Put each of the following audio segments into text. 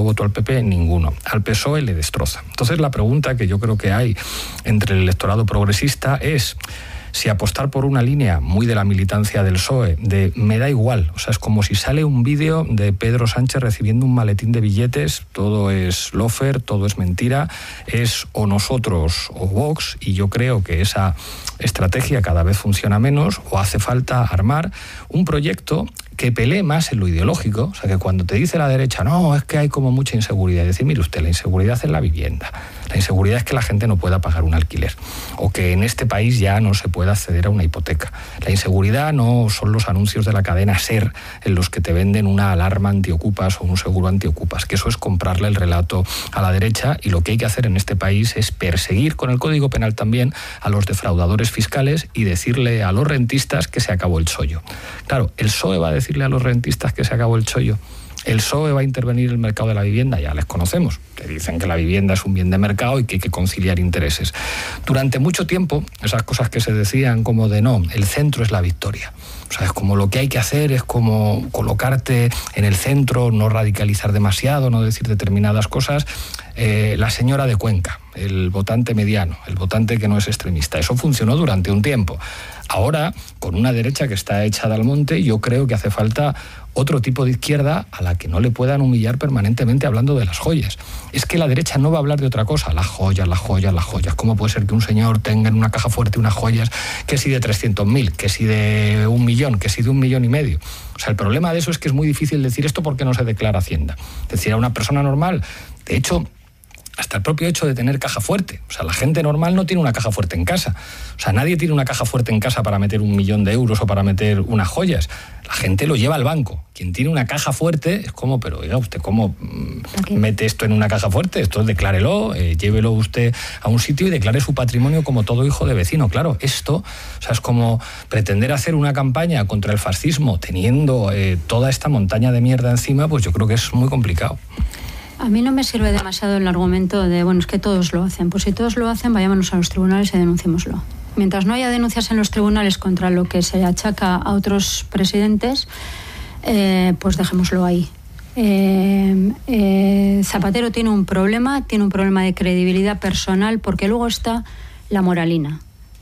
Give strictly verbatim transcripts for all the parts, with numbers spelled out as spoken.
voto al P P? Ninguno. Al P S O E le destroza. Entonces la pregunta que yo creo que hay entre el electorado progresista es si apostar por una línea muy de la militancia del P S O E, de me da igual, o sea, es como si sale un vídeo de Pedro Sánchez recibiendo un maletín de billetes, todo es lofer, todo es mentira, es o nosotros o Vox, y yo creo que esa estrategia cada vez funciona menos, o hace falta armar un proyecto que pelee más en lo ideológico, o sea, que cuando te dice la derecha, no, es que hay como mucha inseguridad, y decir, mire usted, la inseguridad es la vivienda, la inseguridad es que la gente no pueda pagar un alquiler, o que en este país ya no se pueda acceder a una hipoteca. La inseguridad no son los anuncios de la cadena SER en los que te venden una alarma antiocupas o un seguro antiocupas, que eso es comprarle el relato a la derecha, y lo que hay que hacer en este país es perseguir con el Código Penal también a los defraudadores fiscales y decirle a los rentistas que se acabó el chollo. Claro, el P S O E va a decirle a los rentistas que se acabó el chollo. El P S O E va a intervenir en el mercado de la vivienda, ya les conocemos, que dicen que la vivienda es un bien de mercado y que hay que conciliar intereses. Durante mucho tiempo, esas cosas que se decían como de no, el centro es la victoria. O sea, es como lo que hay que hacer es como colocarte en el centro, no radicalizar demasiado, no decir determinadas cosas. Eh, la señora de Cuenca, el votante mediano, el votante que no es extremista. Eso funcionó durante un tiempo. Ahora, con una derecha que está echada al monte, yo creo que hace falta otro tipo de izquierda a la que no le puedan humillar permanentemente hablando de las joyas. Es que la derecha no va a hablar de otra cosa, las joyas, las joyas, las joyas. ¿Cómo puede ser que un señor tenga en una caja fuerte unas joyas que si de trescientos mil, que si de un millón, que si de un millón y medio? O sea, el problema de eso es que es muy difícil decir esto porque no se declara Hacienda. Es decir, a una persona normal, de hecho, hasta el propio hecho de tener caja fuerte. O sea, la gente normal no tiene una caja fuerte en casa. O sea, nadie tiene una caja fuerte en casa para meter un millón de euros o para meter unas joyas. La gente lo lleva al banco. Quien tiene una caja fuerte es como, pero oiga, ¿usted cómo okay. mete esto en una caja fuerte? Esto declárelo, eh, llévelo usted a un sitio y declare su patrimonio como todo hijo de vecino. Claro, esto, o sea, es como pretender hacer una campaña contra el fascismo teniendo eh, toda esta montaña de mierda encima, pues yo creo que es muy complicado. A mí no me sirve demasiado el argumento de, bueno, es que todos lo hacen. Pues si todos lo hacen, vayámonos a los tribunales y denunciémoslo. Mientras no haya denuncias en los tribunales contra lo que se achaca a otros presidentes, eh, pues dejémoslo ahí. Eh, eh, Zapatero tiene un problema, tiene un problema de credibilidad personal, porque luego está la moralina.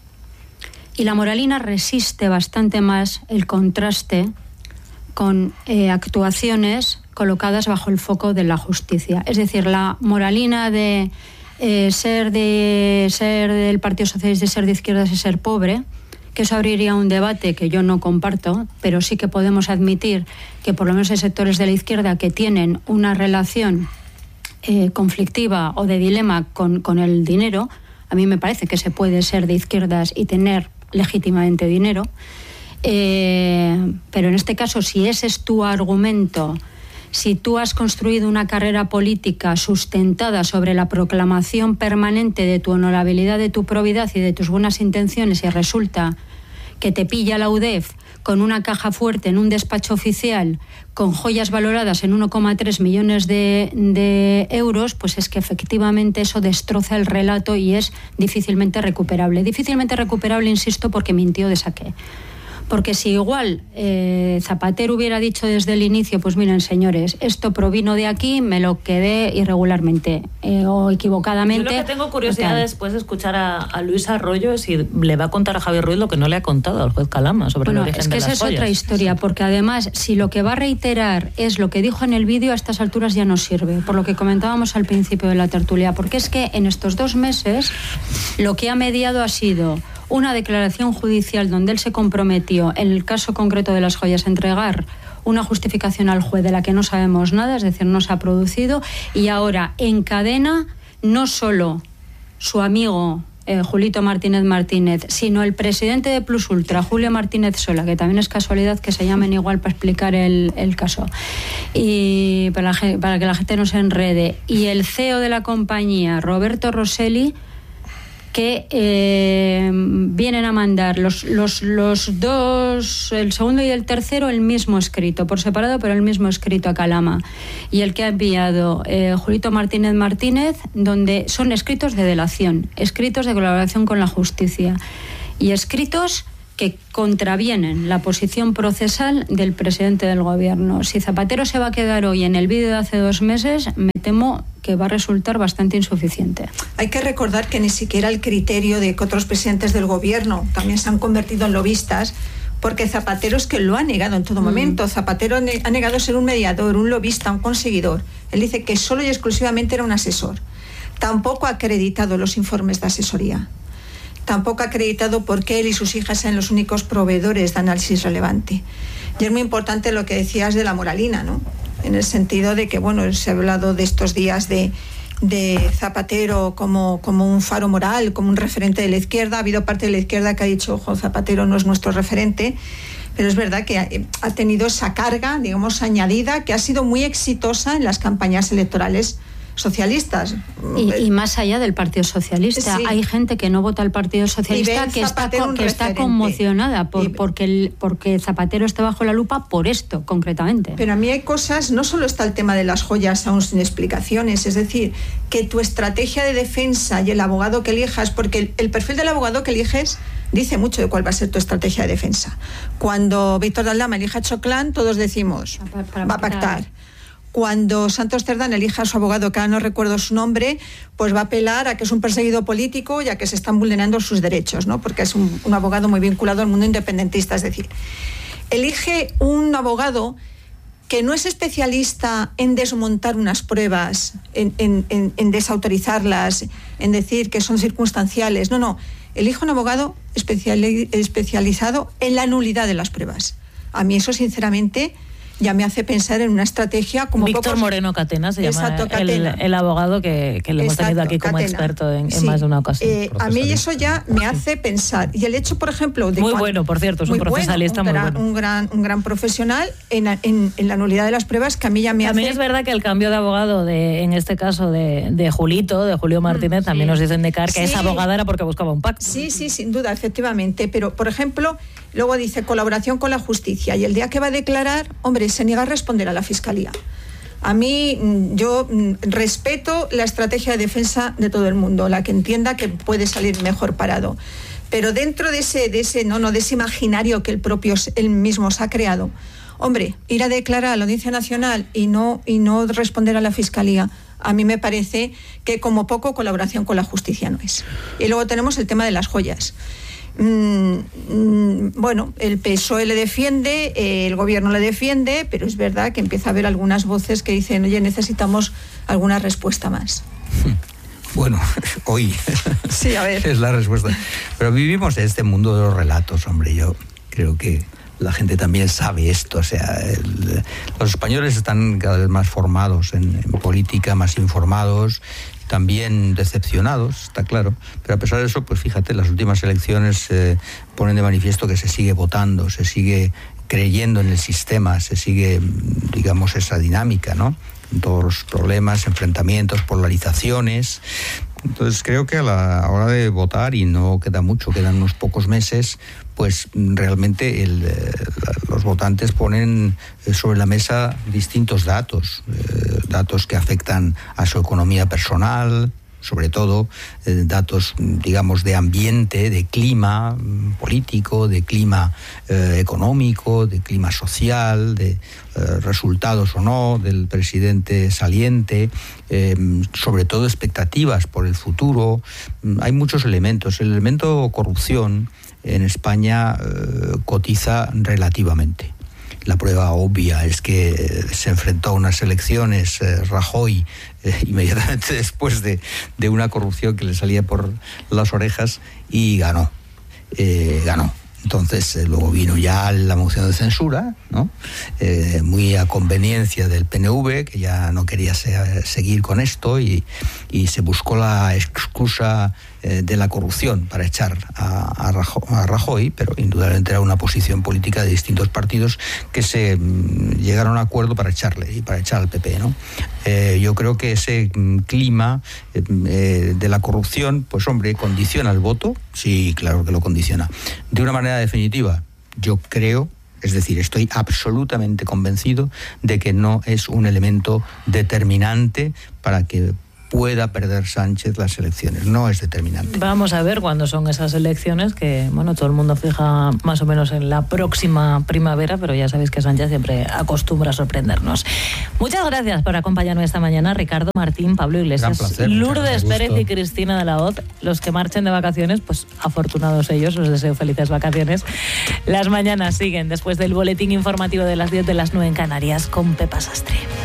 Y la moralina resiste bastante más el contraste con eh, actuaciones colocadas bajo el foco de la justicia. Es decir, la moralina de eh, ser de ser del Partido Socialista y ser de izquierdas y ser pobre, que eso abriría un debate que yo no comparto, pero sí que podemos admitir que por lo menos hay sectores de la izquierda que tienen una relación eh, conflictiva o de dilema con, con el dinero. A mí me parece que se puede ser de izquierdas y tener legítimamente dinero. Eh, pero en este caso, si ese es tu argumento, si tú has construido una carrera política sustentada sobre la proclamación permanente de tu honorabilidad, de tu probidad y de tus buenas intenciones, y resulta que te pilla la U D E F con una caja fuerte en un despacho oficial con joyas valoradas en uno coma tres millones de, de euros, pues es que efectivamente eso destroza el relato y es difícilmente recuperable. Difícilmente recuperable, insisto, porque mintió de saque. Porque si igual eh, Zapatero hubiera dicho desde el inicio, pues miren señores, esto provino de aquí, me lo quedé irregularmente eh, o equivocadamente. Yo lo que tengo curiosidad total. Después de escuchar a, a Luis Arroyo es si le va a contar a Javier Ruiz lo que no le ha contado al juez Calama sobre bueno, el origen es que de esa las es joyas. Otra historia, porque además si lo que va a reiterar es lo que dijo en el vídeo, a estas alturas ya no sirve, por lo que comentábamos al principio de la tertulia, porque es que en estos dos meses lo que ha mediado ha sido una declaración judicial donde él se comprometió, en el caso concreto de las joyas, a entregar una justificación al juez de la que no sabemos nada, es decir, no se ha producido, y ahora encadena no solo su amigo eh, Julito Martínez Martínez, sino el presidente de Plus Ultra, Julio Martínez Sola, que también es casualidad que se llamen igual para explicar el, el caso, y para, la, para que la gente no se enrede, y el C E O de la compañía, Roberto Rosselli, que eh, vienen a mandar los, los, los dos, el segundo y el tercero, el mismo escrito, por separado, pero el mismo escrito a Calama. Y el que ha enviado eh, Julito Martínez Martínez, donde son escritos de delación, escritos de colaboración con la justicia y escritos que contravienen la posición procesal del presidente del gobierno. Si Zapatero se va a quedar hoy en el vídeo de hace dos meses, me temo que va a resultar bastante insuficiente. Hay que recordar que ni siquiera el criterio de que otros presidentes del gobierno también se han convertido en lobistas, porque Zapatero es que lo ha negado en todo mm. momento. Zapatero ha negado ser un mediador, un lobista, un conseguidor. Él dice que solo y exclusivamente era un asesor. Tampoco ha acreditado los informes de asesoría. Tampoco ha acreditado por qué él y sus hijas sean los únicos proveedores de análisis relevante. Y es muy importante lo que decías de la moralina, ¿no? En el sentido de que, bueno, se ha hablado de estos días de, de Zapatero como, como un faro moral, como un referente de la izquierda. Ha habido parte de la izquierda que ha dicho, ojo, Zapatero no es nuestro referente, pero es verdad que ha, ha tenido esa carga, digamos, añadida, que ha sido muy exitosa en las campañas electorales socialistas. Y, y más allá del Partido Socialista, sí. Hay gente que no vota al Partido Socialista que está, que está conmocionada por, y, porque, el, porque Zapatero está bajo la lupa por esto, concretamente. Pero a mí hay cosas, no solo está el tema de las joyas aún sin explicaciones, es decir, que tu estrategia de defensa y el abogado que elijas, porque el, el perfil del abogado que eliges dice mucho de cuál va a ser tu estrategia de defensa. Cuando Víctor de Aldama elija a Choclán, todos decimos, para, para va a pactar. Cuando Santos Cerdán elija a su abogado, que ahora no recuerdo su nombre, pues va a apelar a que es un perseguido político y a que se están vulnerando sus derechos, ¿no? Porque es un, un abogado muy vinculado al mundo independentista. Es decir, elige un abogado que no es especialista en desmontar unas pruebas, en, en, en, en desautorizarlas, en decir que son circunstanciales. No, no. Elige un abogado especiali- especializado en la nulidad de las pruebas. A mí eso, sinceramente, ya me hace pensar en una estrategia como Víctor pocos... Moreno Catena se Exacto, llama el, el abogado que, que le hemos Exacto, tenido aquí como Catena. experto en, en sí. más de una ocasión. Eh, a mí eso ya me hace pensar. Y el hecho, por ejemplo... de muy cuando, bueno, por cierto, es un procesalista bueno, un muy gran, bueno. Un gran, un gran profesional en, en, en la nulidad de las pruebas, que a mí ya me también hace... es verdad que el cambio de abogado, de, en este caso de, de Julito, de Julio Martínez, mm, también sí. nos dicen de Car que sí. esa abogada era porque buscaba un pacto. Sí, sí, sin duda, efectivamente. Pero, por ejemplo, luego dice colaboración con la justicia. Y el día que va a declarar, hombre, se niega a responder a la Fiscalía. A mí, yo respeto la estrategia de defensa de todo el mundo, la que entienda que puede salir mejor parado. Pero dentro de ese, de ese, no, no, de ese imaginario que el propio, él mismo se ha creado, hombre, ir a declarar a la Audiencia Nacional y no, y no responder a la Fiscalía, a mí me parece que como poco colaboración con la justicia no es. Y luego tenemos el tema de las joyas. Mm, mm, bueno, el P S O E le defiende, eh, el gobierno le defiende, pero es verdad que empieza a haber algunas voces que dicen, oye, necesitamos alguna respuesta más. Bueno, hoy sí, a ver. es la respuesta. Pero vivimos en este mundo de los relatos, hombre. Yo creo que la gente también sabe esto. O sea, el, los españoles están cada vez más formados en, en política, más informados, también decepcionados, está claro, pero a pesar de eso, pues fíjate, las últimas elecciones eh, ponen de manifiesto que se sigue votando, se sigue creyendo en el sistema, se sigue, digamos, esa dinámica, ¿no? Todos los problemas, enfrentamientos, polarizaciones. Entonces creo que a la hora de votar, y no queda mucho, quedan unos pocos meses, pues realmente el, los votantes ponen sobre la mesa distintos datos, eh, datos que afectan a su economía personal, sobre todo eh, datos, digamos, de ambiente, de clima político, de clima eh, económico, de clima social, de eh, resultados o no del presidente saliente, eh, sobre todo expectativas por el futuro. Hay muchos elementos. El elemento corrupción en España eh, cotiza relativamente. La prueba obvia es que se enfrentó a unas elecciones eh, Rajoy eh, inmediatamente después de, de una corrupción que le salía por las orejas y ganó, eh, ganó. Entonces eh, luego vino ya la moción de censura, ¿no? Eh, muy a conveniencia del P N V, que ya no quería se, seguir con esto, y, y se buscó la excusa eh, de la corrupción para echar a, a, Rajoy, a Rajoy, pero indudablemente era una posición política de distintos partidos que se mm, llegaron a acuerdo para echarle y para echar al P P, ¿no? Eh, yo creo que ese mm, clima eh, de la corrupción, pues hombre, condiciona el voto, sí, claro que lo condiciona. De una manera definitiva, yo creo, es decir, estoy absolutamente convencido de que no es un elemento determinante para que pueda perder Sánchez las elecciones. No es determinante. Vamos a ver cuándo son esas elecciones, que bueno, todo el mundo fija más o menos en la próxima primavera, pero ya sabéis que Sánchez siempre acostumbra a sorprendernos. Muchas gracias por acompañarnos esta mañana, Ricardo Martín, Pablo Iglesias, placer, Lourdes Pérez y Cristina de la Hoz. Los que marchen de vacaciones, pues afortunados ellos, os deseo felices vacaciones. Las mañanas siguen después del boletín informativo de las diez, de las nueve en Canarias, con Pepa Sastre.